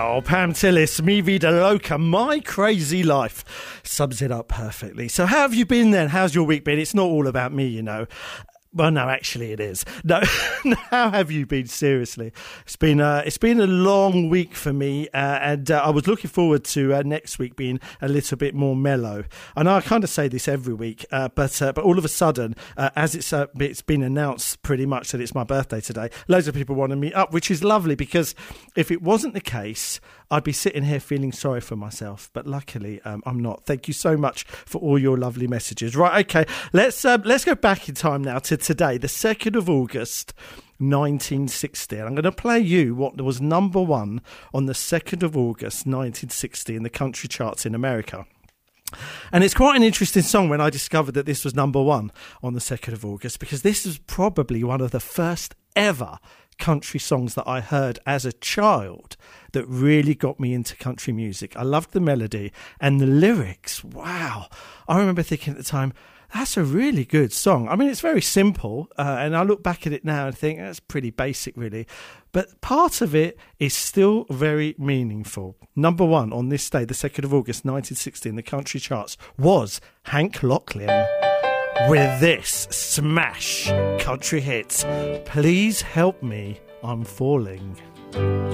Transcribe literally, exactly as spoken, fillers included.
Wow, Pam Tillis, Mi Vida Loca, My Crazy Life, sums it up perfectly. So how have you been then? How's your week been? It's not all about me, you know. Well, no, actually it is. No, how have you been? Seriously, it's been uh, it's been a long week for me, uh, and uh, I was looking forward to uh, next week being a little bit more mellow. I know I kind of say this every week, uh, but uh, but all of a sudden, uh, as it's uh, it's been announced pretty much that it's my birthday today, loads of people want to meet up, which is lovely because if it wasn't the case, I'd be sitting here feeling sorry for myself, but luckily um, I'm not. Thank you so much for all your lovely messages. Right, okay, let's uh, let's go back in time now to today, the second of August, nineteen sixty. And I'm going to play you what was number one on the second of August, nineteen sixty in the country charts in America. And it's quite an interesting song when I discovered that this was number one on the second of August, because this is probably one of the first ever country songs that I heard as a child that really got me into country music. I loved the melody and the lyrics. Wow. I remember thinking at the time, that's a really good song. I mean, it's very simple, uh, and I look back at it now and think that's pretty basic, really. But part of it is still very meaningful. Number one on this day, the second of August, nineteen sixty, in the country charts, was Hank Locklin with this smash country hit, Please Help Me, I'm Falling.